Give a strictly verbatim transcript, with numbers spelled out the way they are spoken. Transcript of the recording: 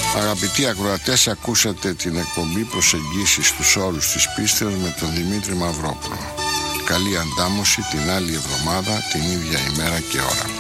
Αγαπητοί ακροατές, ακούσατε την εκπομπή «Προσεγγίσεις στους όρους της πίστεως» με τον Δημήτρη Μαυρόπουλο. Καλή αντάμωση την άλλη εβδομάδα, την ίδια ημέρα και ώρα.